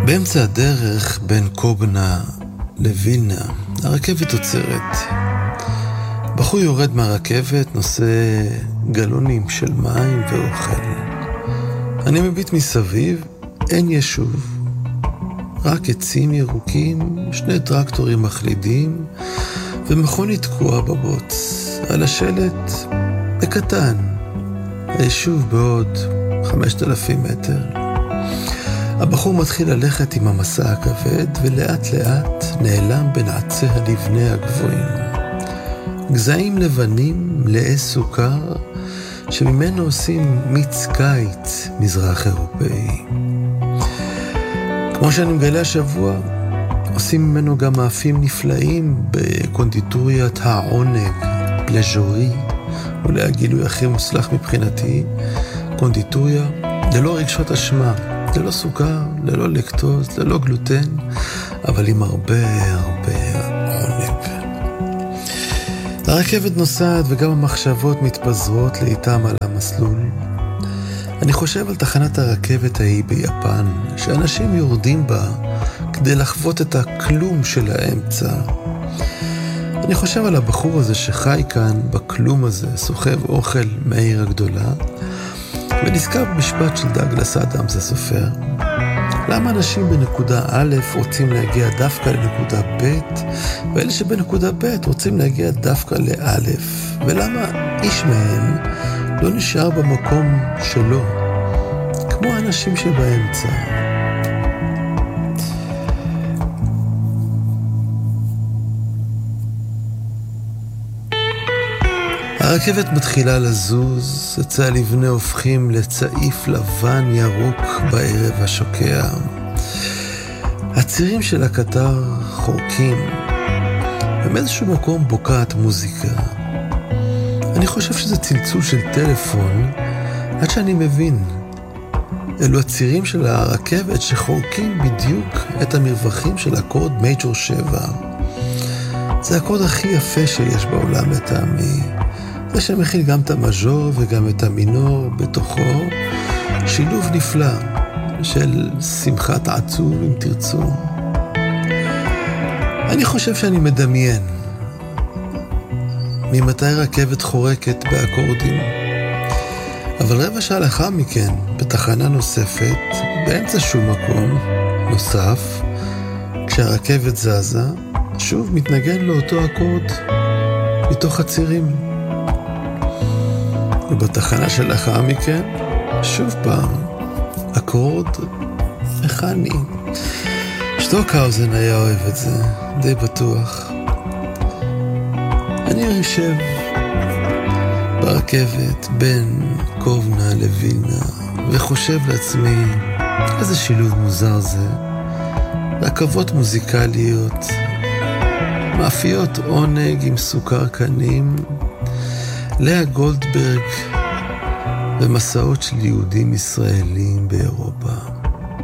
באמצע הדרך בין קובנה לווילנה, הרכבת עוצרת. בחור יורד מהרכבת, נושא גלונים של מים ואוכל. אני מביט מסביב, אין ישוב. רק עצים ירוקים, שני טרקטורים מחלידים, ומכונית תקועה בבוץ. על השלט, בקטן, היישוב בעוד 5,000 מטר. הבחור מתחיל ללכת עם המסע הכבד, ולאט לאט נעלם בין עצי הלבנה הגבוהים. גזעים לבנים מלאי סוכר, שממנו עושים מיץ קיץ מזרח אירופאי. כמו שאני מגלה השבוע, עושים ממנו גם מאפים נפלאים בקונדיטוריית העונג, פלז'ורי, אולי הגילוי הכי מוצלח מבחינתי, קונדיטוריה ללא רגשות אשמה, ללא סוכר, ללא לקטוז, ללא גלוטן, אבל עם הרבה עונג. הרכבת נוסעת וגם המחשבות מתפזרות לאיתם על המסלול. אני חושב על תחנת הרכבת ההיא ביפן, שאנשים יורדים בה כדי לחוות את הכלום של האמצע. אני חושב על הבחור הזה שחי כאן בכלום הזה, סוחב אוכל מהעיר הגדולה, ונזכר במשפט של דאגלס אדמס הסופר. למה אנשים בנקודה א' רוצים להגיע דווקא לנקודה ב', ואלה שבנקודה ב' רוצים להגיע דווקא לאלף? ולמה איש מהם לא נשאר במקום שלו, כמו האנשים שבאמצע? הרכבת מתחילה לזוז, עצי הלבנה הופכים לצעיף לבן ירוק בערב השוקע. הצירים של הקטר חורקים, ומאיזשהו מקום בוקעת מוזיקה. אני חושב שזה צלצול של טלפון, עד שאני מבין. אלו הצירים של הרכבת שחורקים בדיוק את המרווחים של אקורד מייג'ור 7. זה האקורד הכי יפה שיש בעולם לטעמי. זה שמכיל גם את המז'ור וגם את המינור בתוכו, שילוב נפלא של שמחת עצוב אם תרצו. אני חושב שאני מדמיין ממתי רכבת חורקת באקורדים, אבל רבע שעה לאחר מכן בתחנה נוספת באמצע שום מקום נוסף, כשהרכבת זזה שוב מתנגן לאותו אקורד מתוך הצירים. ובתחנה שלאחר מכן, שוב פעם, אקורד מכני. שטוקהאוזן היה אוהב את זה, די בטוח. אני יושב ברכבת בין קובנה לווילנה, וחושב לעצמי, איזה שילוב מוזר זה. רכבות מוזיקליות, מאפיות עונג עם סוכר קנים, לאה גולדברג ומסעות של יהודים ישראלים באירופה.